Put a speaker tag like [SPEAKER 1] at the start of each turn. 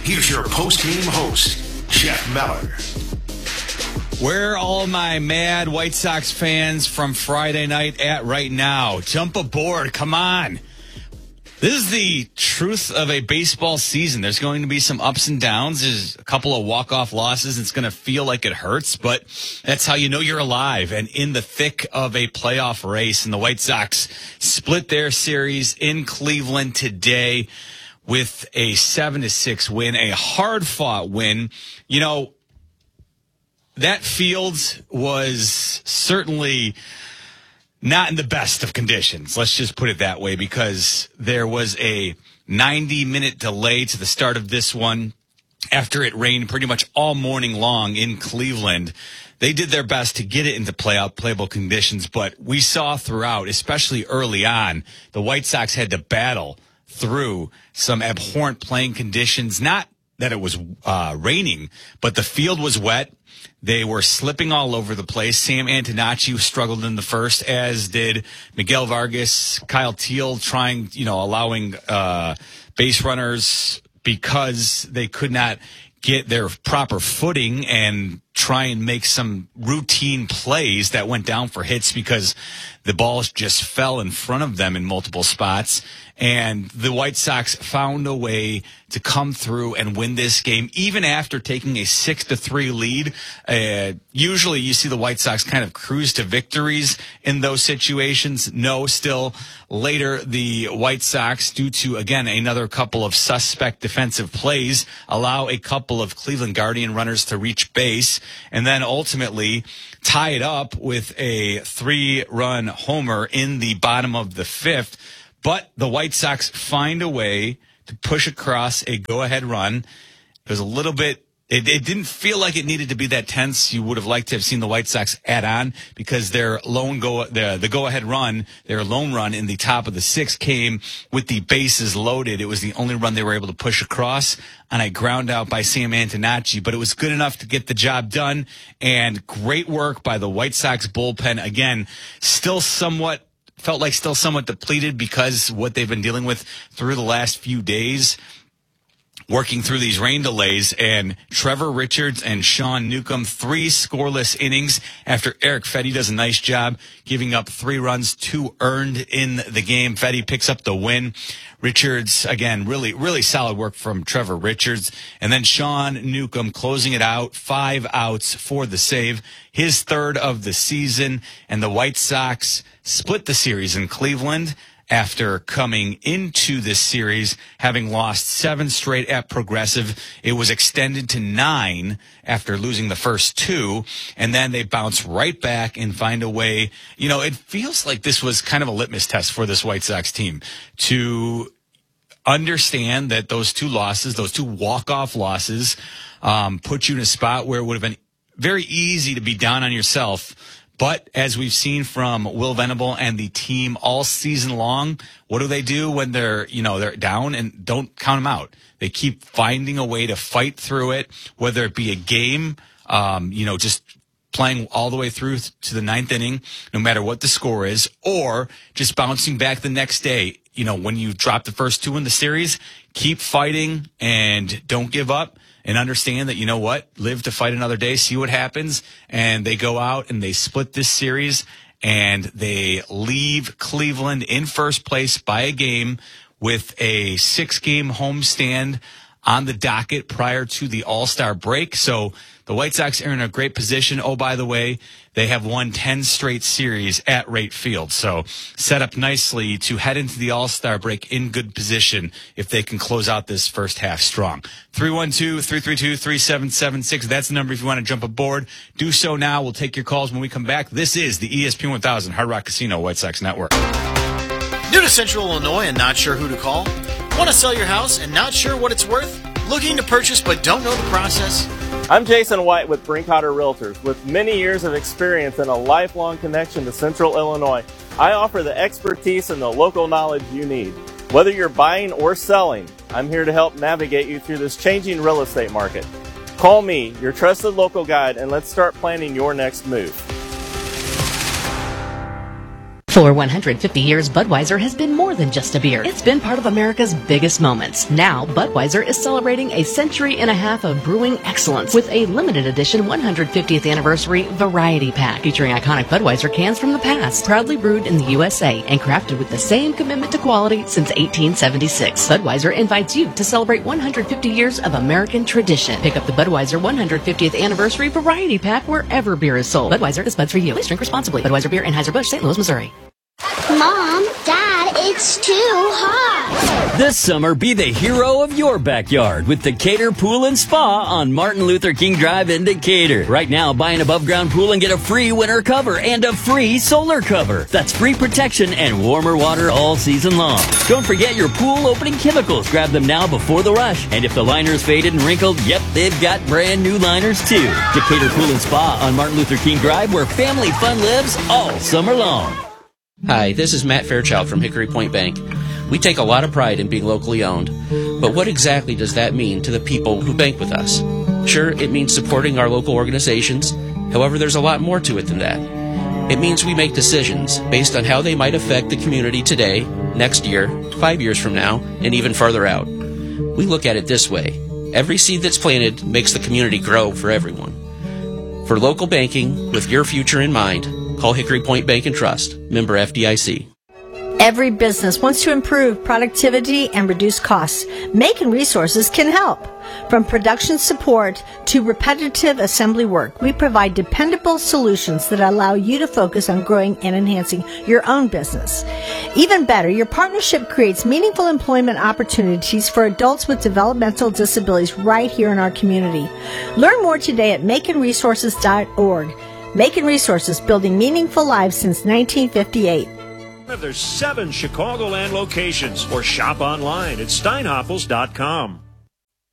[SPEAKER 1] here's your post-game host, Jeff Meller.
[SPEAKER 2] Where are all my mad White Sox fans from Friday night at right now? Jump aboard. Come on. This is the truth of a baseball season. There's going to be some ups and downs. There's a couple of walk-off losses. It's going to feel like it hurts, but that's how you know you're alive and in the thick of a playoff race. And the White Sox split their series in Cleveland today with a 7-6 win, a hard-fought win. You know, that field was certainly not in the best of conditions. Let's just put it that way, because there was a 90-minute delay to the start of this one after it rained pretty much all morning long in Cleveland. They did their best to get it into playable conditions, but we saw throughout, especially early on, the White Sox had to battle through some abhorrent playing conditions. Not that it was raining, but the field was wet. They were slipping all over the place. Sam Antonacci struggled in the first, as did Miguel Vargas, Kyle Teal, allowing base runners because they could not get their proper footing and try and make some routine plays that went down for hits because the balls just fell in front of them in multiple spots. And the White Sox found a way to come through and win this game, even after taking a 6-3 lead. Usually you see the White Sox kind of cruise to victories in those situations. No, still later, the White Sox, due to, again, another couple of suspect defensive plays, allow a couple of Cleveland Guardian runners to reach base, and then ultimately tie it up with a 3-run homer in the bottom of the fifth. But the White Sox find a way to push across a go-ahead run. It was a little bit, it didn't feel like it needed to be that tense. You would have liked to have seen the White Sox add on, because their the go-ahead run, their lone run in the top of the sixth came with the bases loaded. It was the only run they were able to push across on a ground out by Sam Antonacci, but it was good enough to get the job done. And great work by the White Sox bullpen. Again, still somewhat depleted because what they've been dealing with through the last few days, working through these rain delays. And Trevor Richards and Sean Newcomb, 3 scoreless innings after Eric Fedde does a nice job giving up 3 runs, 2 earned in the game. Fedde picks up the win. Richards, again, really, really solid work from Trevor Richards. And then Sean Newcomb closing it out, 5 outs for the save, his 3rd of the season. And the White Sox split the series in Cleveland after coming into this series having lost 7 straight at Progressive. It was extended to 9 after losing the first 2, and then they bounce right back and find a way. You know, it feels like this was kind of a litmus test for this White Sox team to understand that those 2 losses, those 2 walk-off losses, put you in a spot where it would have been very easy to be down on yourself. But as we've seen from Will Venable and the team all season long, what do when they're down? And don't count them out. They keep finding a way to fight through it, whether it be a game, just playing all the way through to the 9th inning, no matter what the score is, or just bouncing back the next day. You know, when you drop the first 2 in the series, keep fighting and don't give up. And understand that, you know what, live to fight another day, see what happens. And they go out and they split this series, and they leave Cleveland in first place by a game with a 6-game homestand on the docket prior to the All-Star break. So the White Sox are in a great position. Oh, by the way, they have won 10 straight series at Rate Field. So set up nicely to head into the All-Star break in good position if they can close out this first half strong. 312-332-3776. That's the number if you want to jump aboard. Do so now. We'll take your calls when we come back. This is the ESPN 1000 Hard Rock Casino White Sox Network.
[SPEAKER 3] New to Central Illinois and not sure who to call? Want to sell your house and not sure what it's worth? Looking to purchase but don't know the process?
[SPEAKER 4] I'm Jason White with Brinkhotter Realtors. With many years of experience and a lifelong connection to Central Illinois, I offer the expertise and the local knowledge you need. Whether you're buying or selling, I'm here to help navigate you through this changing real estate market. Call me, your trusted local guide, and let's start planning your next move.
[SPEAKER 5] For 150 years, Budweiser has been more than just a beer. It's been part of America's biggest moments. Now, Budweiser is celebrating a century and a half of brewing excellence with a limited edition 150th anniversary variety pack featuring iconic Budweiser cans from the past, proudly brewed in the USA and crafted with the same commitment to quality since 1876. Budweiser invites you to celebrate 150 years of American tradition. Pick up the Budweiser 150th anniversary variety pack wherever beer is sold. Budweiser is Buds for you. Please drink responsibly. Budweiser Beer, Anheuser-Busch, St. Louis, Missouri.
[SPEAKER 6] Mom, Dad, it's too hot.
[SPEAKER 7] This summer, be the hero of your backyard with Decatur Pool and Spa on Martin Luther King Drive in Decatur. Right now, buy an above-ground pool and get a free winter cover and a free solar cover. That's free protection and warmer water all season long. Don't forget your pool opening chemicals. Grab them now before the rush. And if the liner's faded and wrinkled, yep, they've got brand new liners too. Decatur Pool and Spa on Martin Luther King Drive, where family fun lives all summer long.
[SPEAKER 8] Hi, this is Matt Fairchild from Hickory Point Bank. We take a lot of pride in being locally owned, but what exactly does that mean to the people who bank with us? Sure, it means supporting our local organizations. However, there's a lot more to it than that. It means we make decisions based on how they might affect the community today, next year, 5 years from now, and even farther out. We look at it this way. Every seed that's planted makes the community grow for everyone. For local banking, with your future in mind, call Hickory Point Bank and Trust, member FDIC.
[SPEAKER 9] Every business wants to improve productivity and reduce costs. Macon Resources can help. From production support to repetitive assembly work, we provide dependable solutions that allow you to focus on growing and enhancing your own business. Even better, your partnership creates meaningful employment opportunities for adults with developmental disabilities right here in our community. Learn more today at maconresources.org. Macon Resources, building meaningful lives since 1958.
[SPEAKER 10] There's 7 Chicagoland locations, or shop online at steinhoppels.com.